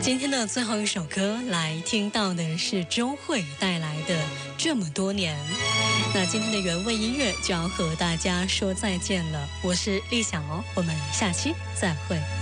今天的最后一首歌来听到的是周蕙带来的《这么多年》。那今天的原味音乐就要和大家说再见了，我是丽小，我们下期再会。